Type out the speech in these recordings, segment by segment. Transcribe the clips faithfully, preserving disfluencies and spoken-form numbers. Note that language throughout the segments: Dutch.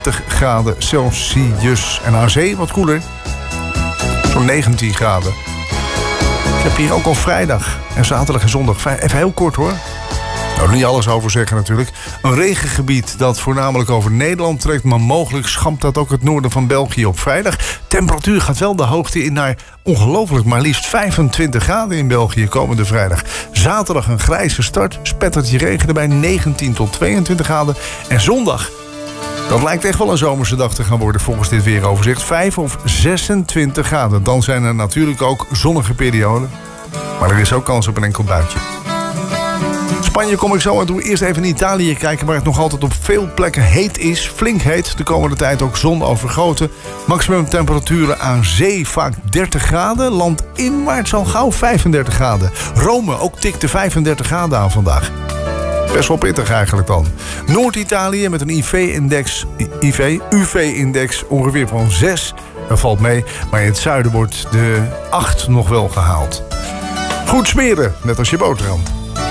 graden Celsius. En aan zee wat koeler. Zo'n negentien graden. Ik heb hier ook al vrijdag en zaterdag en zondag. Even heel kort hoor. Nou, er niet alles over zeggen natuurlijk. Een regengebied dat voornamelijk over Nederland trekt, maar mogelijk schampt dat ook het noorden van België op vrijdag. Temperatuur gaat wel de hoogte in naar ongelooflijk maar liefst vijfentwintig graden in België komende vrijdag. Zaterdag een grijze start, spettertje regen erbij, negentien tot tweeëntwintig graden. En zondag, dat lijkt echt wel een zomerse dag te gaan worden volgens dit weeroverzicht. vijf of zesentwintig graden. Dan zijn er natuurlijk ook zonnige perioden. Maar er is ook kans op een enkel buitje. Spanje kom ik zo aan toe. Eerst even in Italië kijken, waar het nog altijd op veel plekken heet is. Flink heet. De komende tijd ook zon overgoten. Maximum temperaturen aan zee vaak dertig graden. Landinwaarts al gauw vijfendertig graden. Rome ook tikte vijfendertig graden aan vandaag. Best wel pittig eigenlijk dan. Noord-Italië met een I V-index, I V, U V-index ongeveer van zes. Dat valt mee, maar in het zuiden wordt de acht nog wel gehaald. Goed smeren, net als je boterham.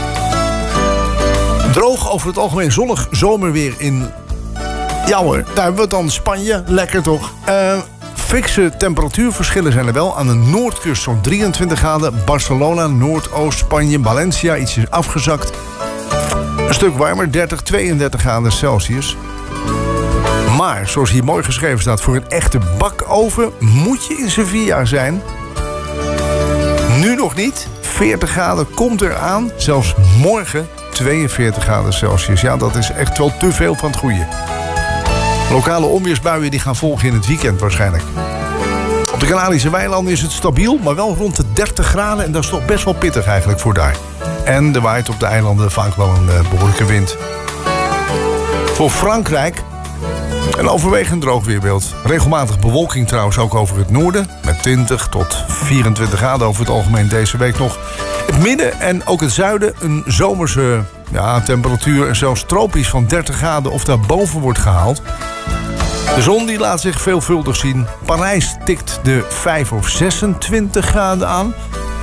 Droog, over het algemeen zonnig zomerweer in... Ja hoor, daar hebben we het dan. Spanje, lekker toch? Uh, fikse temperatuurverschillen zijn er wel. Aan de noordkust zo'n drieëntwintig graden. Barcelona, Noordoost-Spanje, Valencia, ietsje afgezakt. Een stuk warmer, dertig, tweeëndertig graden Celsius. Maar, zoals hier mooi geschreven staat, voor een echte bakoven moet je in Sevilla zijn. Nu nog niet. veertig graden komt eraan. Zelfs morgen tweeënveertig graden Celsius. Ja, dat is echt wel te veel van het goede. Lokale onweersbuien die gaan volgen in het weekend waarschijnlijk. Op de Canarische weilanden is het stabiel, maar wel rond de dertig graden. En dat is toch best wel pittig eigenlijk voor daar. En er waait op de eilanden vaak wel een uh, behoorlijke wind. Voor Frankrijk een overwegend droog weerbeeld. Regelmatig bewolking trouwens ook over het noorden. Met twintig tot vierentwintig graden over het algemeen deze week nog. Het midden en ook het zuiden een zomerse ja, temperatuur. En zelfs tropisch van dertig graden of daarboven wordt gehaald. De zon die laat zich veelvuldig zien. Parijs tikt de vijf of zesentwintig graden aan.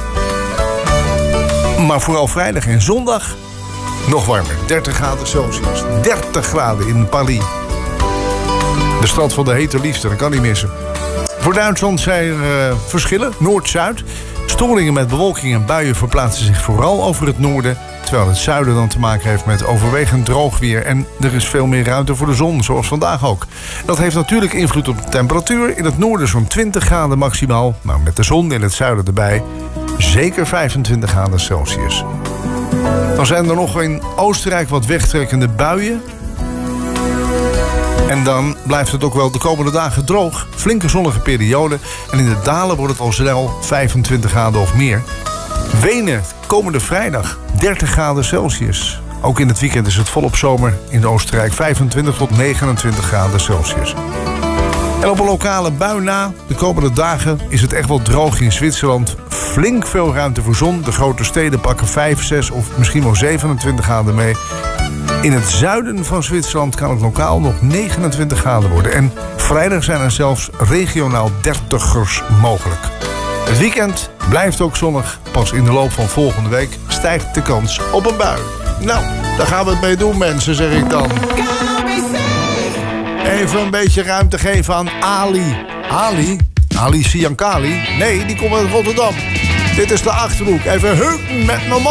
Maar vooral vrijdag en zondag nog warmer. dertig graden Celsius. dertig graden in Paris. De stad van de hete liefde, dat kan niet missen. Voor Duitsland zijn er uh, verschillen, noord-zuid. Storingen met bewolking en buien verplaatsen zich vooral over het noorden, terwijl het zuiden dan te maken heeft met overwegend droog weer. En er is veel meer ruimte voor de zon, zoals vandaag ook. Dat heeft natuurlijk invloed op de temperatuur. In het noorden zo'n twintig graden maximaal, maar met de zon in het zuiden erbij zeker vijfentwintig graden Celsius. Dan zijn er nog in Oostenrijk wat wegtrekkende buien. En dan blijft het ook wel de komende dagen droog. Flinke zonnige periode. En in de dalen wordt het al snel vijfentwintig graden of meer. Wenen, komende vrijdag, dertig graden Celsius. Ook in het weekend is het volop zomer in Oostenrijk. vijfentwintig tot negenentwintig graden Celsius. En op een lokale bui na, de komende dagen, is het echt wel droog in Zwitserland. Flink veel ruimte voor zon. De grote steden pakken vijf, zes of misschien wel zevenentwintig graden mee. In het zuiden van Zwitserland kan het lokaal nog negenentwintig graden worden. En vrijdag zijn er zelfs regionaal dertigers mogelijk. Het weekend blijft ook zonnig. Pas in de loop van volgende week stijgt de kans op een bui. Nou, daar gaan we het mee doen, mensen, zeg ik dan. Even een beetje ruimte geven aan Ali. Ali? Ali Siankali? Nee, die komt uit Rotterdam. Dit is de Achterhoek. Even hup met mijn